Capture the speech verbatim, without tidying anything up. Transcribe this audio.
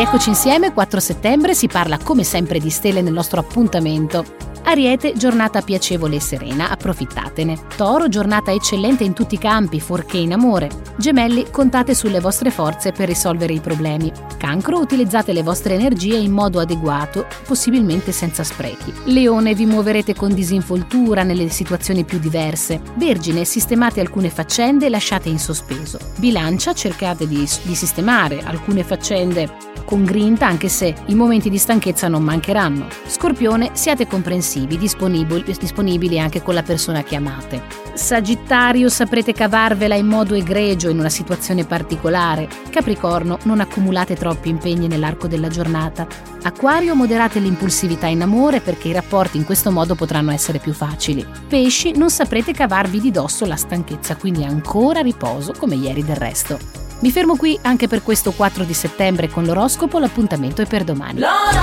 rieccoci insieme, quattro settembre, si parla come sempre di stelle nel nostro appuntamento. Ariete, giornata piacevole e serena, approfittatene. Toro, giornata eccellente in tutti i campi, fuorché in amore. Gemelli, contate sulle vostre forze per risolvere i problemi. Cancro, utilizzate le vostre energie in modo adeguato, possibilmente senza sprechi. Leone, vi muoverete con disinvoltura nelle situazioni più diverse. Vergine, sistemate alcune faccende e lasciate in sospeso. Bilancia, cercate di, di sistemare alcune faccende con grinta, anche se i momenti di stanchezza non mancheranno. Scorpione, siate comprensivi, disponibili, disponibili anche con la persona che amate. Sagittario, saprete cavarvela in modo egregio in una situazione particolare. Capricorno, non accumulate troppi impegni nell'arco della giornata. Acquario, moderate l'impulsività in amore perché i rapporti in questo modo potranno essere più facili. Pesci, non saprete cavarvi di dosso la stanchezza, quindi ancora riposo come ieri del resto. Mi fermo qui anche per questo quattro di settembre con l'oroscopo, l'appuntamento è per domani.